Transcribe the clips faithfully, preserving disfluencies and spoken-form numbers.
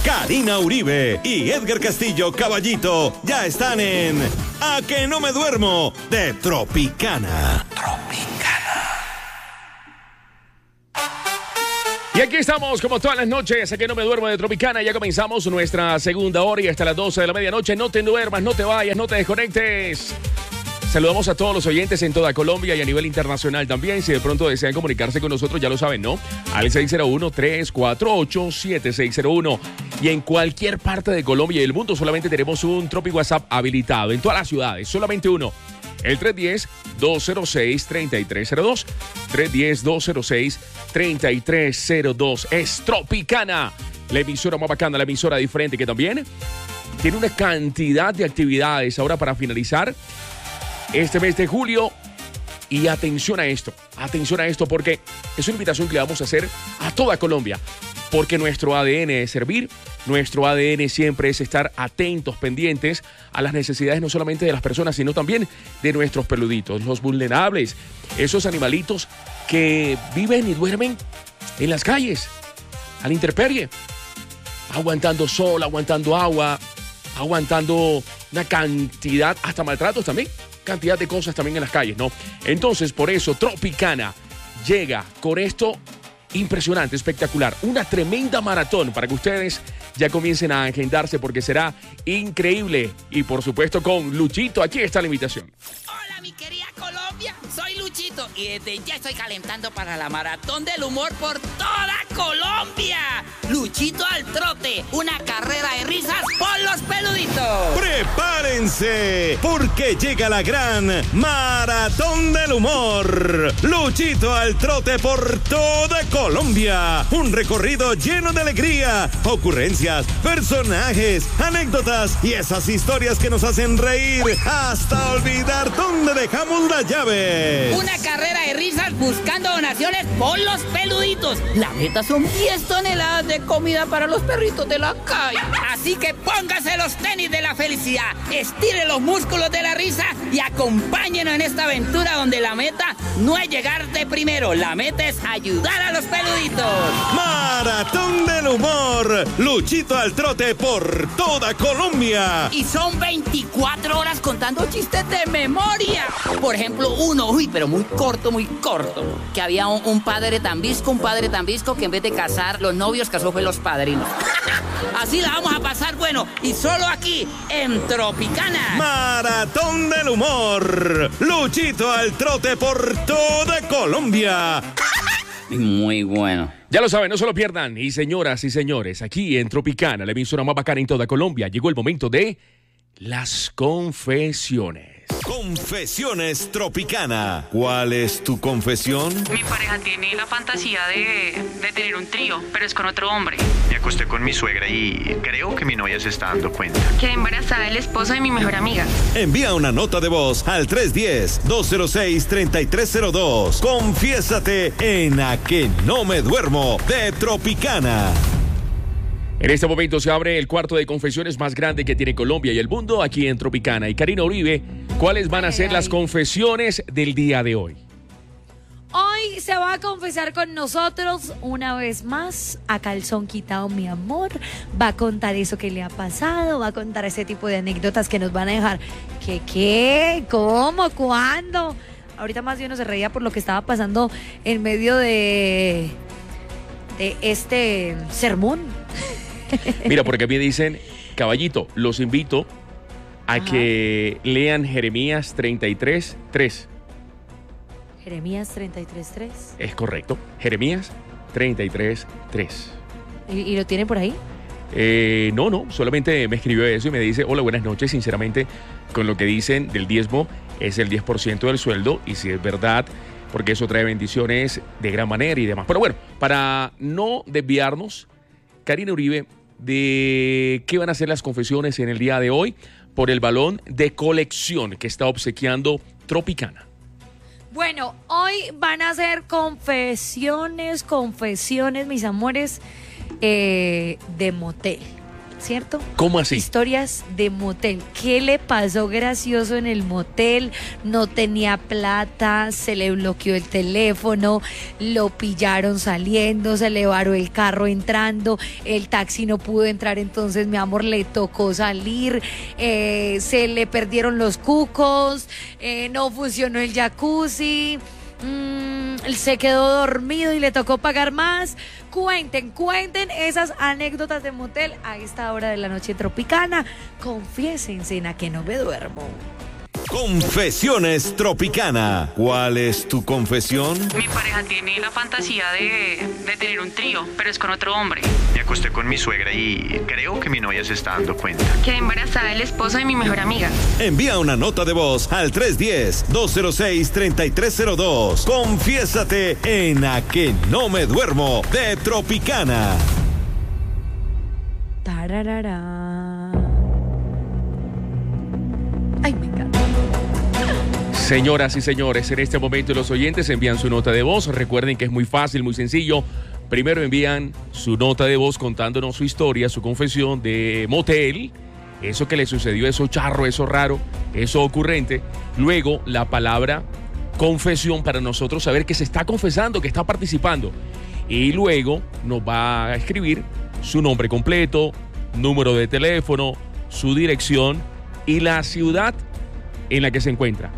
Karina Uribe y Edgar Castillo Caballito ya están en A que no me duermo de Tropicana. Tropicana. Y aquí estamos, como todas las noches, A que no me duermo de Tropicana. Ya comenzamos nuestra segunda hora y hasta las doce de la medianoche. No te duermas, no te vayas, no te desconectes. Saludamos a todos los oyentes en toda Colombia y a nivel internacional también. Si de pronto desean comunicarse con nosotros, ya lo saben, ¿no? Al seis cero uno, tres cuatro ocho, siete seis cero uno. Y en cualquier parte de Colombia y del mundo solamente tenemos un Tropi WhatsApp habilitado. En todas las ciudades, solamente uno. El tres uno cero, dos cero seis, tres tres cero dos. tres uno cero, dos cero seis, tres tres cero dos. Es Tropicana, la emisora más bacana, la emisora diferente que también tiene una cantidad de actividades ahora para finalizar este mes de julio. Y atención a esto, atención a esto porque es una invitación que le vamos a hacer a toda Colombia, porque nuestro A D N es servir, nuestro A D N siempre es estar atentos, pendientes a las necesidades no solamente de las personas, sino también de nuestros peluditos, los vulnerables, esos animalitos que viven y duermen en las calles, a la intemperie, aguantando sol, aguantando agua, aguantando una cantidad, hasta maltratos también, cantidad de cosas también en las calles, ¿no? Entonces, por eso, Tropicana llega con esto impresionante, espectacular, una tremenda maratón para que ustedes ya comiencen a agendarse porque será increíble. Y por supuesto con Luchito, aquí está la invitación. Hola, mi querida Colombia, soy Luchito y desde ya estoy calentando para la maratón del humor por toda Colombia. Luchito al trote, una carrera de risas por los peluditos. ¡Prepárense! Porque llega la gran Maratón del Humor. Luchito al trote por toda Colombia. Un recorrido lleno de alegría, ocurrencias, personajes, anécdotas y esas historias que nos hacen reír hasta olvidar dónde dejamos las llaves. Una carrera de risas buscando donaciones por los peluditos. La meta son diez toneladas de comida para los perritos de la calle. Así que póngase los tenis de la felicidad, estire los músculos de la risa y acompáñenos en esta aventura donde la meta no es llegar de primero, la meta es ayudar a los peluditos. Maratón del Humor. Luchito al trote por toda Colombia. Y son veinticuatro horas contando chistes de memoria. Por ejemplo, uno, uy, pero muy corto, muy corto. Que había un, un padre tan visco, un padre tan visco que en vez de casar los novios, casó fue los padrinos. Así la vamos a pasar bueno. Y solo aquí, en Tropicana. Maratón del Humor. Luchito al trote por toda Colombia. Muy bueno. Ya lo saben, no se lo pierdan. Y señoras y señores, aquí en Tropicana, la emisora más bacana en toda Colombia, llegó el momento de las confesiones. Confesiones Tropicana. ¿Cuál es tu confesión? Mi pareja tiene la fantasía de, de tener un trío, pero es con otro hombre. Me acosté con mi suegra y creo que mi novia se está dando cuenta. Quedé embarazada del esposo de mi mejor amiga. Envía una nota de voz al tres uno cero, dos cero seis, tres tres cero dos. Confiésate en A que no me duermo de Tropicana. En este momento se abre el cuarto de confesiones más grande que tiene Colombia y el mundo aquí en Tropicana. Y Karina Uribe, ¿cuáles van a ser las confesiones del día de hoy? Hoy se va a confesar con nosotros una vez más a calzón quitado, mi amor. Va a contar eso que le ha pasado, va a contar ese tipo de anécdotas que nos van a dejar. ¿Qué, qué? ¿Cómo? ¿Cuándo? Ahorita más bien uno se reía por lo que estaba pasando en medio de, de este sermón. Mira, porque me dicen, caballito, los invito a Ajá. que lean Jeremías treinta y tres, tres. Jeremías treinta y tres, tres. Es correcto, Jeremías treinta y tres, tres. ¿Y, y lo tiene por ahí? Eh, no, no, solamente me escribió eso y me dice, hola, buenas noches, sinceramente, con lo que dicen del diezmo, es el diez por ciento del sueldo, y si es verdad, porque eso trae bendiciones de gran manera y demás. Pero bueno, para no desviarnos, Karina Uribe, de qué van a ser las confesiones en el día de hoy por el balón de colección que está obsequiando Tropicana. Bueno, hoy van a ser confesiones, confesiones, mis amores, eh, de motel. ¿cierto? ¿Cómo así? Historias de motel. ¿Qué le pasó gracioso en el motel? No tenía plata, se le bloqueó el teléfono, lo pillaron saliendo, se le varó el carro entrando, el taxi no pudo entrar, entonces mi amor le tocó salir, eh, se le perdieron los cucos, eh, no funcionó el jacuzzi. Mm, se quedó dormido y le tocó pagar más. Cuenten, cuenten esas anécdotas de motel a esta hora de la noche tropicana. Confiésense en A Que No Me Duermo. Confesiones Tropicana. ¿Cuál es tu confesión? Mi pareja tiene la fantasía de, de tener un trío, pero es con otro hombre. Me acosté con mi suegra y creo que mi novia se está dando cuenta. Quedé embarazada del esposo de mi mejor amiga. Envía una nota de voz al tres uno cero, dos cero seis, tres tres cero dos. Confiésate en A Que No Me Duermo de Tropicana. Tararara. Ay, me encanta. Señoras y señores, en este momento los oyentes envían su nota de voz. Recuerden que es muy fácil, muy sencillo. Primero envían su nota de voz contándonos su historia, su confesión de motel, eso que le sucedió, eso charro, eso raro, eso ocurrente. Luego la palabra confesión para nosotros saber que se está confesando, que está participando. Y luego nos va a escribir su nombre completo, número de teléfono, su dirección y la ciudad en la que se encuentra.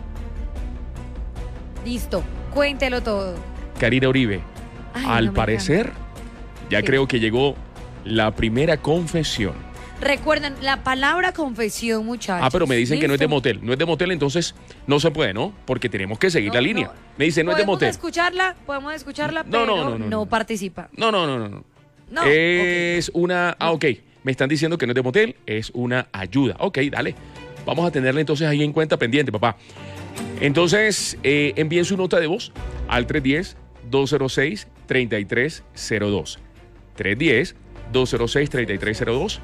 Listo, cuéntelo todo. Karina Uribe, Ay, al no me parecer, ya Sí. creo que llegó la primera confesión. Recuerden, la palabra confesión, muchachos. Ah, pero me dicen que no es de ¿Listo? motel. No es de motel, entonces no se puede, ¿no? Porque tenemos que seguir No, la línea. no. Me dicen no es de Podemos motel. escucharla, podemos escucharla, No, pero no, no, no, no, no. participa. No, no, no, no. no. No, es una... Ah, ok. Me están diciendo que no es de motel, es una ayuda. Ok, dale. Vamos a tenerla entonces ahí en cuenta pendiente, papá. Entonces, eh, envíen su nota de voz al tres uno cero, dos cero seis, tres tres cero dos. tres uno cero, dos cero seis, tres tres cero dos.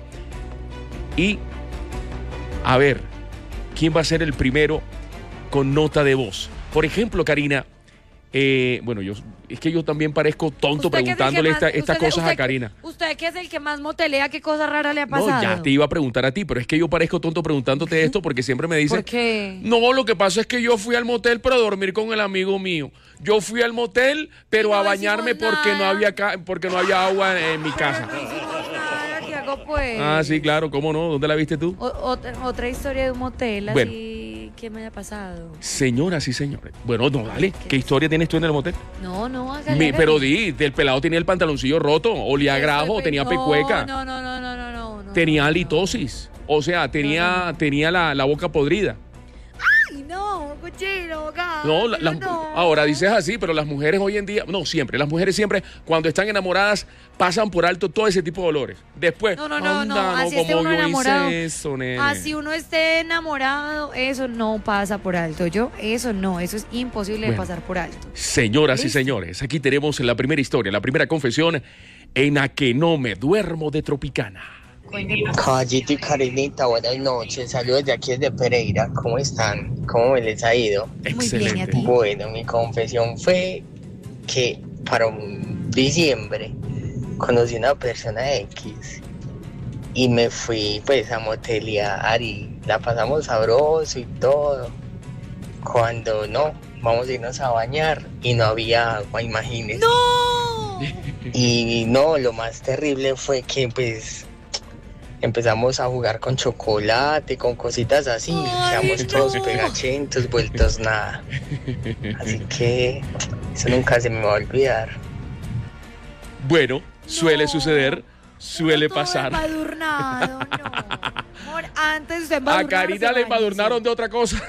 Y, a ver, ¿quién va a ser el primero con nota de voz? Por ejemplo, Karina, eh, bueno, yo es que yo también parezco tonto Usted que es el que preguntándole más- esta- estas usted- cosas usted- a Karina. Usted que es el que más motelea, ¿qué cosa rara le ha pasado? No, ya te iba a preguntar a ti, pero es que yo parezco tonto preguntándote esto porque siempre me dicen... ¿Por qué? No, lo que pasa es que yo fui al motel para dormir con el amigo mío. Yo fui al motel, pero Y no a bañarme decimos porque no nada. había ca- porque no había agua en mi casa. No hicimos nada, ¿qué hago pues? Ah, sí, claro, ¿cómo no? ¿Dónde la viste tú? O- otra, otra historia de un motel, Bueno. así que me haya pasado. Señoras y señores. Bueno, no, dale. ¿Qué historia tienes tú en el motel? No, no, hágale. Mi- hágale. pero di, del pelado tenía el pantaloncillo roto, olía a Eso grajo, es- tenía no, pecueca, No, no, no, no, no, no, no. tenía no, no. halitosis. O sea, tenía, tenía la, la boca podrida. Ay, no, cochino, gato, No, la- las- no. ahora dices así, pero las mujeres hoy en día, no siempre, las mujeres siempre, cuando están enamoradas, pasan por alto todo ese tipo de olores. Después, No, no, no, no, anda, así esté como uno yo enamorado. hice eso, nene. Así uno esté enamorado, eso no pasa por alto. Yo, eso no, eso es imposible de Bueno. pasar por alto. Señoras y Listo. señores, aquí tenemos la primera historia, la primera confesión en A Que No Me Duermo de Tropicana. Cuénteme. Caballito y Karenita, buenas noches. Saludos de aquí desde Pereira. ¿Cómo están? ¿Cómo me les ha ido? bien, ¿y a Excelente. ti? Bueno, mi confesión fue que para un diciembre conocí una persona X y me fui pues a motelear y la pasamos sabroso y todo. Cuando no, vamos a irnos a bañar y no había agua, imagínense. ¡No! Y no, lo más terrible fue que pues empezamos a jugar con chocolate, con cositas así, Ay, quedamos todos no. pegachentos, vueltos nada. Así que eso nunca se me va a olvidar. Bueno, suele No. suceder, suele Todo pasar. embadurnado, no. Amor, antes de usted A embadurnarse, Karina le báñese. embadurnaron de otra cosa.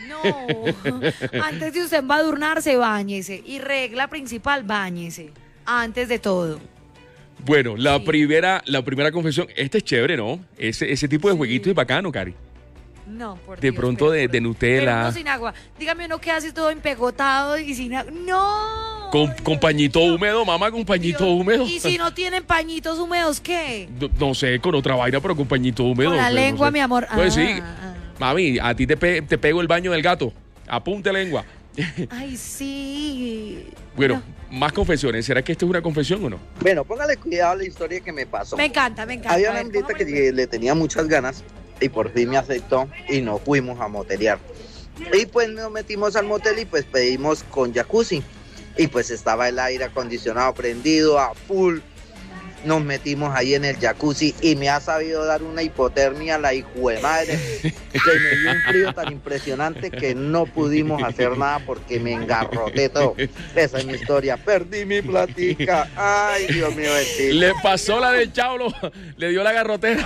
No, antes de usted embadurnarse, báñese. Y regla principal, báñese. Antes de todo. Bueno, la Sí. primera, la primera confesión, este es chévere, ¿no? Ese, ese tipo de Sí. jueguito es bacano, Cari. No, por De Dios, pronto pero de- por- de Nutella. Pero uno sin agua. Dígame uno que hace todo empegotado y sin agua. ¡No! Con, Dios con pañito mío. húmedo, mamá, con pañito Dios. húmedo. Y si no tienen pañitos húmedos, ¿qué? No, no sé, con otra vaina, pero con pañito húmedo. Con la pues, no lengua, sé. mi amor. Pues Ah, sí. ah. Mami, a ti te, pe- te pego el baño del gato. Apunte lengua. Ay, sí. Bueno, más confesiones. ¿Será que esto es una confesión o no? Bueno, póngale cuidado a la historia que me pasó. Me encanta, me encanta. Había A una ver, hembrita póngame que el- le tenía muchas ganas y por fin me aceptó y nos fuimos a motelear. Y pues nos metimos al motel y pues pedimos con jacuzzi. Y pues estaba el aire acondicionado prendido a full. Nos metimos ahí en el jacuzzi y me ha sabido dar una hipotermia la hijuemadre, que me dio un frío tan impresionante que no pudimos hacer nada porque me engarroté todo. Esa es mi historia. Perdí mi platica. Ay, Dios mío, bendito. Le pasó la del Chaulo, le dio la garrotera.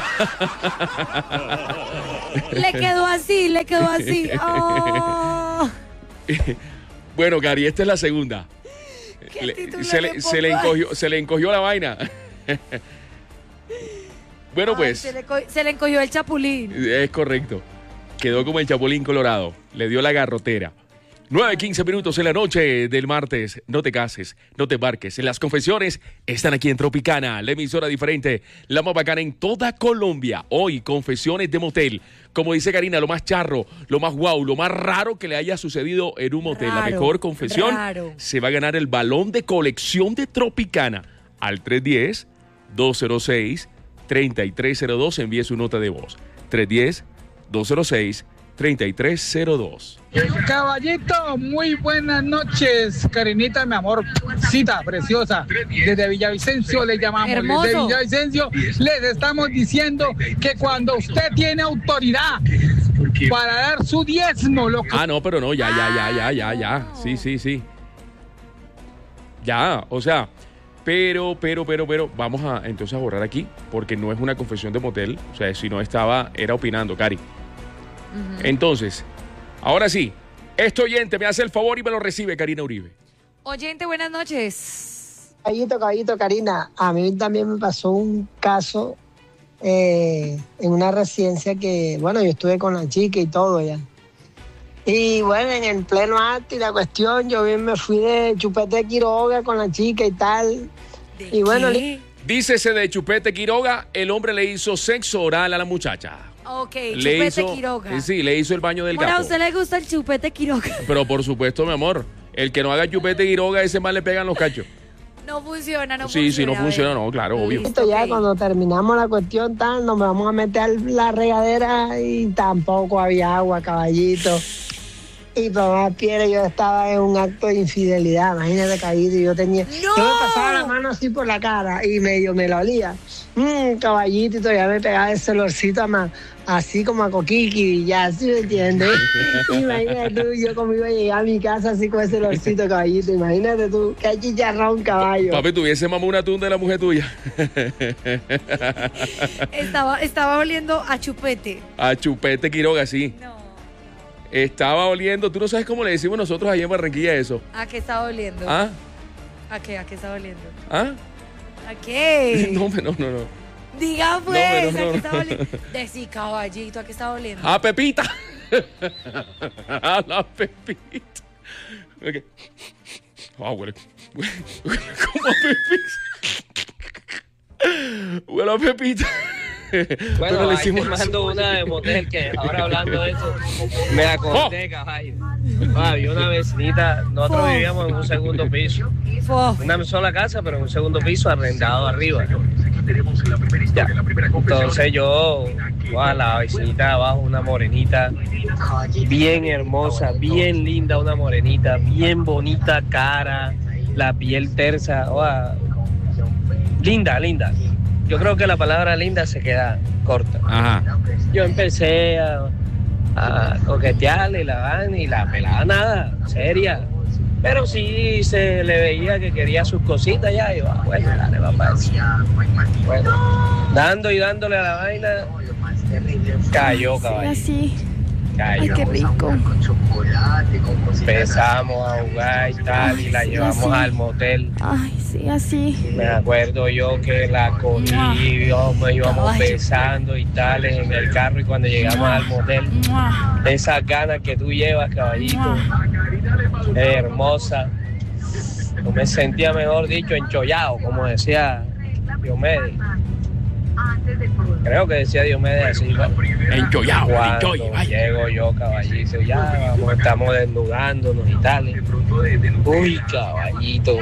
Le quedó así, le quedó así. Oh. Bueno, Cari, esta es la segunda. Le- título se, le le, se, le pongo? encogió, se le encogió la vaina. Bueno, Ay, pues, se, le co- se le encogió el chapulín. es correcto. Quedó como el Chapulín Colorado. Le dio la garrotera. nueve quince minutos en la noche del martes. No te cases, no te embarques. Las confesiones están aquí en Tropicana, la emisora diferente, la más bacana en toda Colombia. Hoy, confesiones de motel. Como dice Karina, lo más charro, lo más guau, lo más raro que le haya sucedido en un motel. La Raro, mejor confesión raro. se va a ganar el balón de colección de Tropicana. Al tres uno cero, dos cero seis, tres tres cero dos envíe su nota de voz. tres uno cero, dos cero seis, tres tres cero dos. Caballito, muy buenas noches, Karinita, mi amor, cita preciosa. Desde Villavicencio le llamamos, Hermoso. desde Villavicencio les estamos diciendo que cuando usted tiene autoridad para dar su diezmo, lo que Ah, no, pero no, ya, ya, ya, ya, ya, ya. Sí, sí, sí. Ya, o sea, pero, pero, pero, pero, vamos a entonces a borrar aquí, porque no es una confesión de motel. O sea, si no estaba, era opinando, Cari. Entonces, ahora sí, este oyente me hace el favor y me lo recibe, Karina Uribe. Oyente, buenas noches. Caballito, caballito, Karina, a mí también me pasó un caso eh, en una residencia que, bueno, yo estuve con la chica y todo ya. Y bueno, en el pleno acto y la cuestión, yo bien me fui de chupete de Quiroga con la chica y tal. Y bueno, li- Dícese de Chupete Quiroga, el hombre le hizo sexo oral a la muchacha. Ok, Le chupete hizo, Quiroga. eh, Sí, le hizo el baño del Bueno, a gato. usted le gusta el chupete Quiroga. Pero por supuesto, mi amor, el que no haga Chupete Quiroga, ese mal le pegan los cachos. No funciona, no Sí, funciona. sí, no a ver. funciona, no, claro, obvio. listo, ya cuando terminamos la cuestión tal, nos vamos a meter a la regadera y tampoco había agua, caballito. Y por más quiere, yo estaba en un acto de infidelidad, imagínate, caballito, y yo tenía, ¡No! yo me pasaba la mano así por la cara y medio me la olía. Mmm, caballito, y todavía me pegaba ese olorcito a ma- así como a coquiqui y ya, ¿sí me entiendes? Imagínate tú, yo como iba a llegar a mi casa así con ese olorcito, caballito, imagínate tú, qué chicharrón, caballo. Papi, tuviese mamá una tunda de la mujer tuya. Estaba, estaba oliendo a chupete. A Chupete Quiroga, sí. No. Estaba oliendo, tú no sabes cómo le decimos nosotros allá en Barranquilla eso. ¿A qué estaba oliendo? ¿Ah? ¿A qué? ¿A qué estaba oliendo? ¿Ah? ¿A qué? No, no, no, no. Diga pues, No, pero no, ¿a qué no. estaba oliendo? Decí, caballito, ¿a qué estaba oliendo? ¡A Pepita! ¡A la Pepita! Ok. Ah, huele. Huele como a Pepita. Huele a Pepita. Bueno, Pero le ahí te hicimos- mando una de motel que ahora hablando de eso, me acordé, caballo. Ah, había una vecinita, nosotros Oh. vivíamos en un segundo piso, Fo. una sola casa, pero en un segundo piso arrendado arriba. Ya. Entonces yo, a la vecinita de abajo, una morenita, bien hermosa, bien linda, una morenita, bien bonita cara, la piel tersa, guau, linda, linda. Yo creo que la palabra linda se queda corta. Ajá. Yo empecé a, a coquetearle y la vaina y la pelada nada, seria. Pero sí se le veía que quería sus cositas ya. Y yo, ah, bueno, dale, papá. Bueno, dando y dándole a la vaina, cayó, caballo. Así. Cayó. Ay, qué rico. Empezamos a jugar y tal, y la Ay, sí, llevamos así. al motel. Ay, sí, así. Me acuerdo yo que la cogí, íbamos, íbamos Caballo. besando y tal en el carro, y cuando llegamos al motel, Mua, esas ganas que tú llevas, caballito, mua. hermosa. Yo me sentía, mejor dicho, enchollado, como decía Diomedes. Creo que decía Diomedes así. Enjoyado, Cuando enjoy, vaya. llego yo, caballito, ya vamos, estamos desnudándonos y tal. Uy, caballito,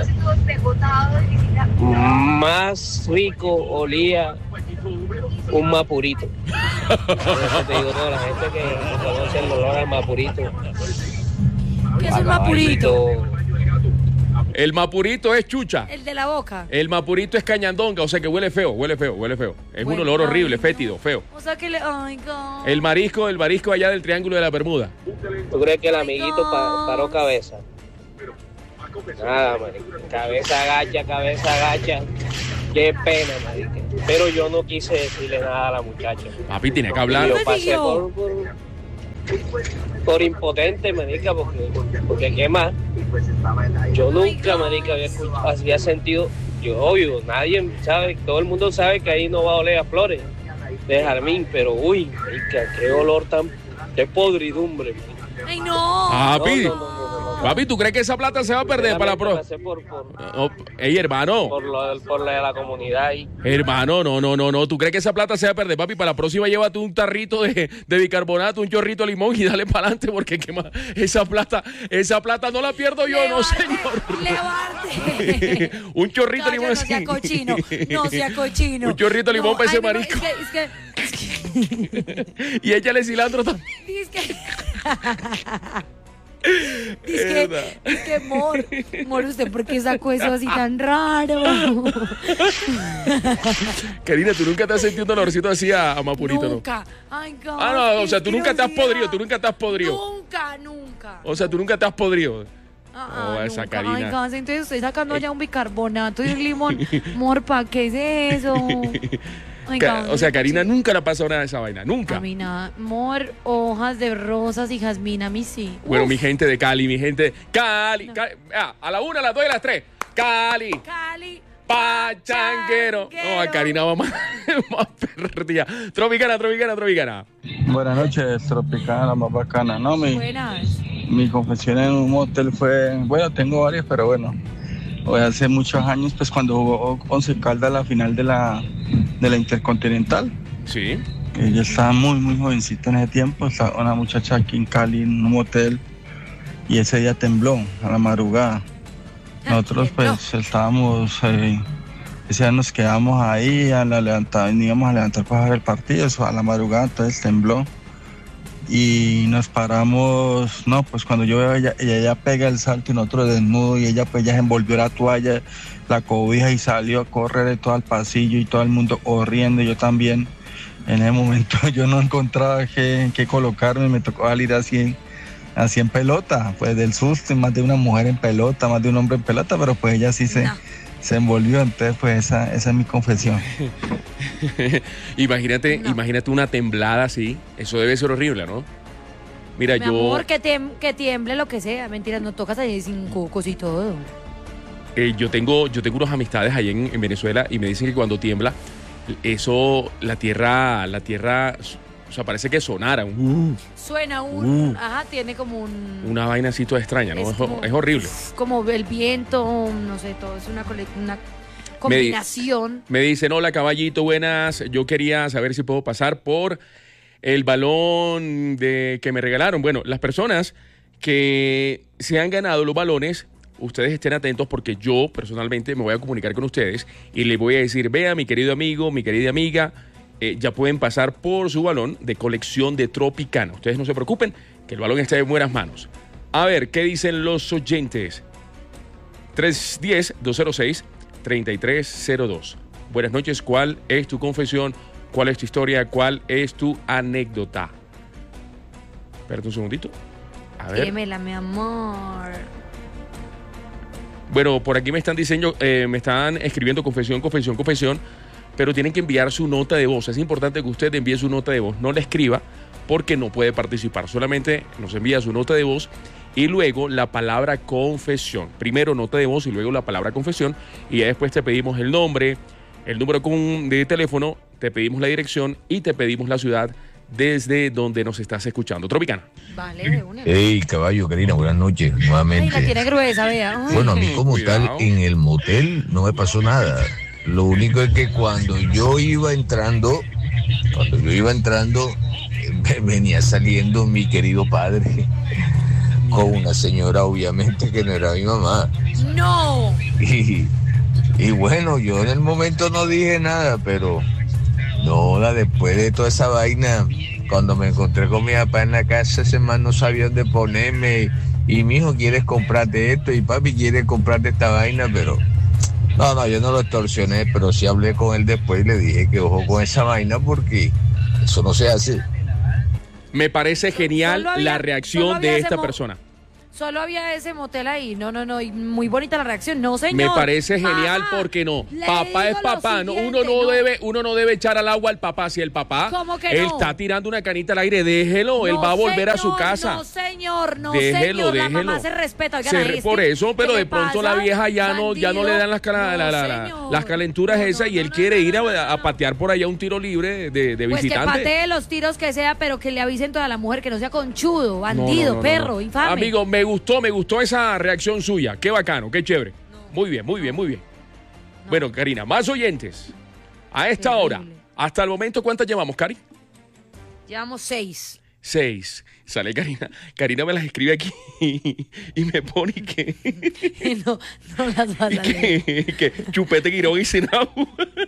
man. Más rico olía un mapurito. Eso te digo, toda la gente que conoce el olor al mapurito. ¿Qué es un mapurito? El mapurito es chucha. El de la boca. El mapurito es cañandonga, o sea que huele feo, huele feo, huele feo. Es Bueno, un olor horrible, ay, fétido, feo. O sea que le... Ay, God. El marisco, el marisco allá del Triángulo de la Bermuda. ¿Tú crees que el amiguito pa- paró cabeza? Nada, marica. Cabeza agacha, cabeza agacha. Qué pena, marica. Pero yo no quise decirle nada a la muchacha. Papi, tiene que hablar. Yo pasé por, por, por impotente, marica, porque, porque qué más. Yo nunca, marica, había, escuchado, había sentido, yo obvio, nadie sabe, todo el mundo sabe que ahí no va a oler a flores de jazmín, pero uy, marica, qué olor tan, qué podridumbre. Marica. Ay, no. Papi, No, no, no, no, no. papi, ¿tú crees que esa plata se va a perder para la pro? Pasé por, por, Oh, ey, hermano. por, lo, por la de la comunidad ahí. Hermano, no, no, no, no. ¿Tú crees que esa plata se va a perder, papi? Para la próxima llévate un tarrito de, de bicarbonato, un chorrito de limón y dale para adelante porque qué más. Esa plata, esa plata no la pierdo yo, no, señor. Levante. Un chorrito de Calla, limón no sea cochino, no sea cochino. Un chorrito de limón No, para ese ay, no, marisco. Es que, es que, Y échale cilantro también. es que, es que, es que, Mor, Mor, ¿usted por qué sacó eso así tan raro? Karina, ¿tú nunca te has sentido un olorcito así a, a mapurito, no? Nunca. Ay, God, Ah, no, o qué sea, tú nunca te has asquerosidad. podrido, tú nunca te has podrido. Nunca, nunca. O sea, tú nunca te has podrido. Ah, Oh, esa nunca. Karina. Ay, God, entonces estoy sacando ya un bicarbonato y un limón. Mor, ¿pa' qué es eso? Ay, Ca- God, O sea, Karina nunca le ha pasado nada de esa vaina, A nunca. mí nada. Mor, hojas de rosas y jazmín, a mí sí. Bueno, Uf. mi gente de Cali, mi gente de Cali. Cali. Ah, a la una, a las dos y a las tres. Cali. Cali. Pachanguero. No, a Karina va más, más perdida. Tropicana, tropicana, tropicana. Buenas noches, Tropicana, la más bacana. No, mi, Buenas. mi confesión en un motel fue, bueno, tengo varias, pero bueno, fue hace muchos años, pues cuando jugó Once Caldas la final de la, de la Intercontinental. Sí. Ella estaba muy, muy jovencita en ese tiempo, estaba una muchacha aquí en Cali, en un motel, y ese día tembló a la madrugada. Nosotros pues estábamos, eh, ese día nos quedamos ahí, a la levantada, íbamos a levantar para ver el partido, eso a la madrugada, entonces tembló. Y nos paramos, no, pues cuando yo veo ella, ella, ella pega el salto y nosotros desnudos y ella pues ya se envolvió la toalla, la cobija y salió a correr de todo el pasillo y todo el mundo corriendo, yo también. En ese momento yo no encontraba qué, qué colocarme, me tocó salir así en, así en pelota, pues del susto, más de una mujer en pelota, más de un hombre en pelota, pero pues ella sí se, no. se envolvió, entonces pues esa, esa es mi confesión. Imagínate, no. imagínate una temblada así, eso debe ser horrible, ¿no? Mira, Mi yo... amor, que, tem, que tiemble lo que sea, mentira, no tocas ahí sin cocos y todo. Eh, yo tengo yo tengo unas amistades allá en, en Venezuela y me dicen que cuando tiembla, eso, la tierra, la tierra, o sea, parece que sonara. Uh, Suena un, uh, ajá, tiene como un... Una vaina así toda extraña, ¿no? Es, como, es horrible. Como el viento, no sé, todo, es una, una combinación. Me, me dicen, hola caballito, buenas, yo quería saber si puedo pasar por el balón de que me regalaron. Bueno, las personas que se han ganado los balones, ustedes estén atentos porque yo personalmente me voy a comunicar con ustedes y les voy a decir, vea mi querido amigo, mi querida amiga, eh, ya pueden pasar por su balón de colección de Tropicana. Ustedes no se preocupen, que el balón está en buenas manos. A ver, ¿qué dicen los oyentes? tres uno cero, dos cero seis, tres tres cero dos. Buenas noches, ¿cuál es tu confesión? ¿Cuál es tu historia? ¿Cuál es tu anécdota? Espérate un segundito. A ver. Dímela, mi amor. Bueno, por aquí me están diciendo, eh, me están escribiendo confesión, confesión, confesión, pero tienen que enviar su nota de voz. Es importante que usted envíe su nota de voz, no la escriba porque no puede participar. Solamente nos envía su nota de voz y luego la palabra confesión. Primero nota de voz y luego la palabra confesión y ya después te pedimos el nombre, el número de teléfono, te pedimos la dirección y te pedimos la ciudad desde donde nos estás escuchando. Tropicana. Vale, de una. Hey, caballo, Karina, buenas noches, nuevamente. Ay, la tiene gruesa, vea. Ay. Bueno, a mí como Cuidado. tal, en el motel no me pasó nada. Lo único es que cuando yo iba entrando, cuando yo iba entrando, eh, venía saliendo mi querido padre con una señora, obviamente, que no era mi mamá. ¡No! Y, y bueno, yo en el momento no dije nada, pero no, la, después de toda esa vaina, cuando me encontré con mi papá en la casa, ese man no sabía dónde ponerme. Y mi hijo, ¿quieres comprarte esto? Y papi, ¿quieres comprarte esta vaina? Pero no, no, yo no lo extorsioné, pero sí hablé con él después y le dije que ojo con esa vaina porque eso no se hace. Me parece genial Solo había- la solo reacción había de ese esta mo- persona. Solo había ese motel ahí. No, no, no. Y muy bonita la reacción. No, señor. Me parece genial Mamá, porque no. le Papá es digo lo papá. No, uno siguiente, no, no. debe, uno no debe echar al agua al papá. Si el papá ¿Cómo que él no? está tirando una canita al aire, déjelo. él No, va a volver a su señor, casa. No, señor, no, Déjelo, señor. La déjelo. mamá se respeta. Oigan, Se a re- este, por eso, pero ¿qué de le pronto la pasa? vieja ya no, ya no le dan las, cala- No, la- la- la- señor. las calenturas esas y él quiere ir a, a patear por allá un tiro libre de, de Pues que visitante. patee los tiros que sea, pero que le avisen toda la mujer, que no sea conchudo, No, bandido, no, no, no, perro, no. infame. Amigo, me gustó, me gustó esa reacción suya. Qué bacano, qué chévere. Muy bien, muy bien, muy bien. Bueno, Karina, más oyentes. A esta Terrible. hora, hasta el momento, ¿cuántas llevamos, Cari? Llevamos seis. Seis. Sale Karina. Karina me las escribe aquí y me pone que, no, no las vas a leer. que, que Chupete Quirón y Sinau.